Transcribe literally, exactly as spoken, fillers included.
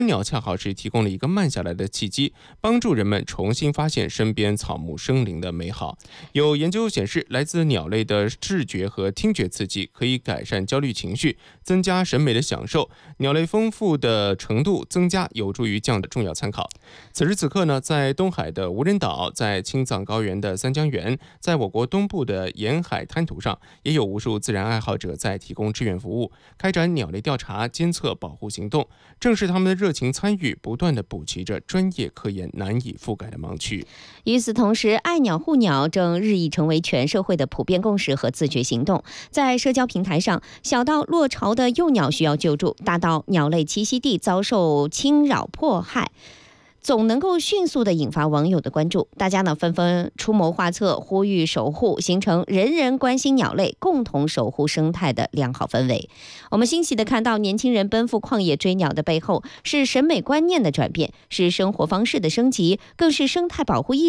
鸟恰好是提供了一个慢下来的契机，帮助人们重新发现身边草木生灵的美好。有研究显示，来自鸟类的视觉和听觉刺激可以改善焦虑情绪，增加审美的享受。鸟类丰富的程度增加，有助于这样的重要参考。此时此刻呢，在东海的无人岛，在青藏高原的三江源，在我国东部的沿海滩涂上，也有无数自然爱好者在提供志愿服务，开展鸟类调查、监测、保护行动。正是他们的热情参与，不断地补齐着专业科研难以覆盖的盲区。 与此同时，爱鸟护鸟正日益成为全社会的普遍共识和自觉行动。在社交平台上，小到落巢的幼鸟需要救助，大到鸟类栖息地遭受侵扰迫害，总能够迅速地引发网友的关注。大家呢纷纷出谋划策，呼吁守护，形成人人关心鸟类、共同守护生态的良好氛围。我们欣喜地看到，年轻人奔赴旷野追鸟的背后，是审美观念的转变，是生活方式的升级，更是生态保护意识